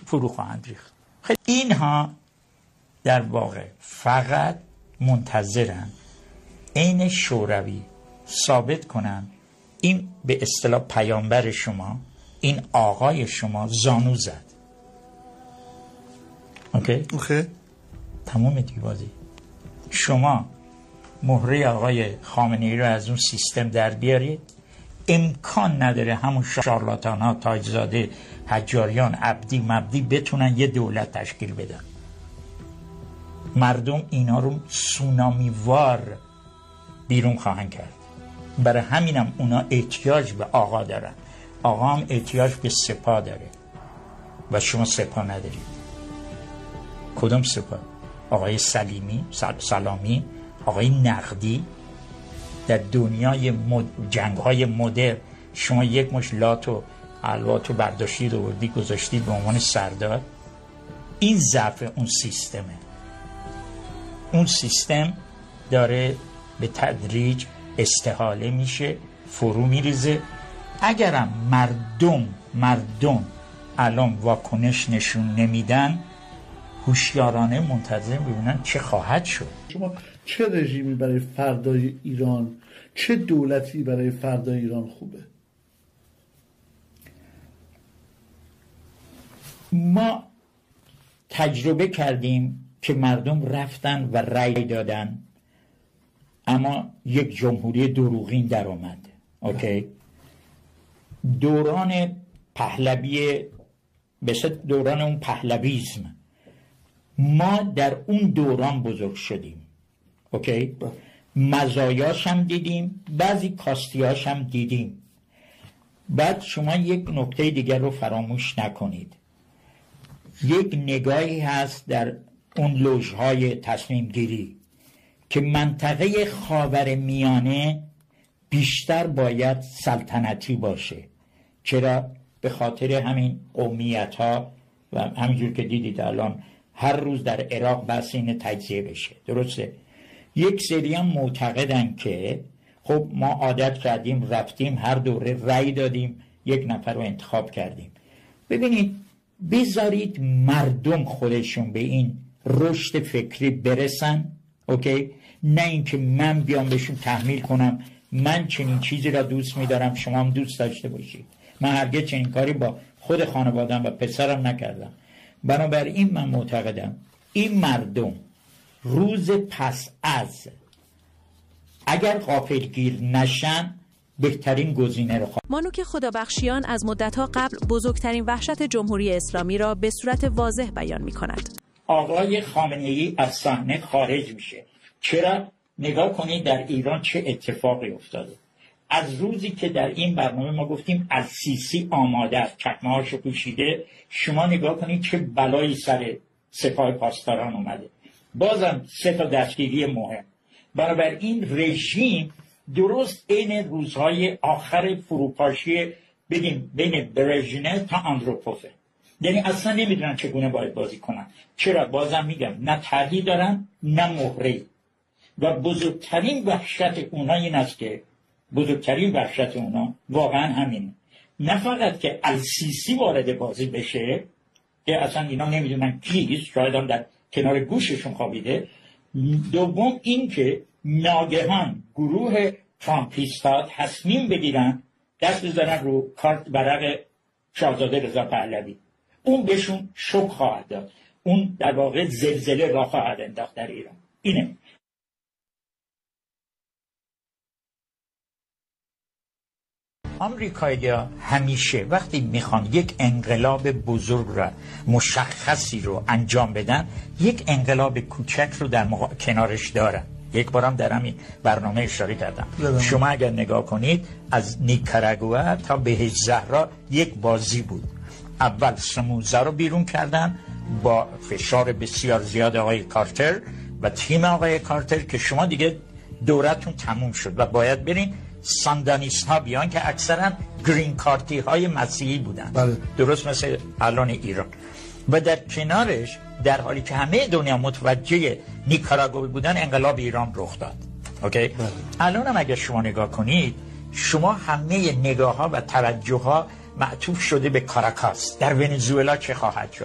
فرو خواهند ریخت. خیلی اینها در واقع فقط منتظرن این شوروی ثابت کنن این به اصطلاح پیامبر شما، این آقای شما زانو زد. اوکی؟ تمام دیوازی. شما مهره آقای خامنه‌ای رو از اون سیستم در بیارید، امکان نداره همون شارلاتان ها، تاجزاده، حجاریان، عبدی مبدی بتونن یه دولت تشکیل بدن. مردم اینا رو سونامی وار بیرون خواهند کرد. برای همینم اونا احتیاج به آقا دارن، آقا هم احتیاج به سپاه داره و شما سپاه ندارید. کدوم سپاه؟ آقای سلامی، آقای نقدی. در دنیای جنگ‌های مدرن شما یک مش لات و الوات و برداشتید و بردی گذاشتید به عنوان سردار. این ضعف اون سیستمه. اون سیستم داره به تدریج استحاله میشه، فرو میریزه. اگرم مردم الان واکنش نشون نمیدن، هوشیارانه منتظر ببینن چه خواهد شد. شما چه رژیمی برای فردای ایران، چه دولتی برای فردای ایران خوبه؟ ما تجربه کردیم که مردم رفتن و رأی دادن، اما یک جمهوری دروغین در آمد. اوکی؟ دوران پهلوی، مثل دوران اون پهلویزم، ما در اون دوران بزرگ شدیم. اوکی؟ مزایاش هم دیدیم، بعضی کاستیاش هم دیدیم. بعد شما یک نکته دیگر رو فراموش نکنید. یک نگاهی هست در اون لوژهای تصمیم گیری که منطقه خاورمیانه بیشتر باید سلطنتی باشه. چرا؟ به خاطر همین قومیت ها و همینجور که دیدید الان هر روز در عراق بحث این تجزیه بشه. درسته؟ یک سری هم معتقدن که خب ما عادت کردیم رفتیم هر دوره رأی دادیم، یک نفر رو انتخاب کردیم. ببینید، بذارید مردم خودشون به این رشد فکری برسن. اوکی؟ نه اینکه من بیام بهشون تحمیل کنم من چنین چیزی را دوست می‌دارم شما هم دوست داشته باشید. من هرگز چنین کاری با خود خانواده‌ام و پسرم نکردم. بنابراین من معتقدم این مردم روز پس از اگر غافلگیر نشن بهترین گزینه رو مانوک خدابخشیان از مدت‌ها قبل بزرگترین وحشت جمهوری اسلامی را به صورت واضح بیان می‌کند. آقای خامنه‌ای از صحنه خارج میشه. چرا؟ نگاه کنید در ایران چه اتفاقی افتاده. از روزی که در این برنامه ما گفتیم السیسی آماده است، چکمه‌هاشو پوشیده، شما نگاه کنید چه بلایی سر سپاه پاسداران اومده. بازم 3 تا دستگیری مهم. بنابراین رژیم درست این روزهای آخر فروپاشی بین برژنه تا آندروپوفه، یعنی اصلا نمیدونن چگونه باید بازی کنن. چرا؟ بازم میگم نه طرحی دارن نه مهره. و بزرگترین وحشت اونا این است که واقعا همینه. نه فقط که السیسی وارد بازی بشه که اصلا اینا نمیدونن کیست، شاید هم در کنار گوششون خوابیده. دوم این که ناگهان گروه ترامپیستات تصمیم بگیرن دست بزنن رو کارت برق شاهزاده رضا پهلوی. اون بهشون شوک خواهد داد. اون در واقع زلزله راه خواهد انداخت در ایران. اینه. آمریکایی‌ها همیشه وقتی میخوان یک انقلاب بزرگ را مشخصی رو انجام بدن، یک انقلاب کوچک رو در کنارش دارن. یک بارم در همین برنامه اشاره کردم. شما اگر نگاه کنید از نیکاراگوئه تا بهشت زهرا یک بازی بود. اول سموزه رو بیرون کردن با فشار بسیار زیاد آقای کارتر و تیم آقای کارتر که شما دیگه دورتون تموم شد و باید برین. ساندانیست ها بیان که اکثرا گرین کارتی های مسیحی بودن. بله. درست مثل الان ایران. و در کنارش در حالی که همه دنیا متوجه نیکاراگوئه بودن انقلاب ایران رخ داد. اوکی؟ بله. الان هم اگر شما نگاه کنید شما همه نگاه ها و توجه ها معطوف شده به کاراکاس. در ونزوئلا چه خواهد شد؟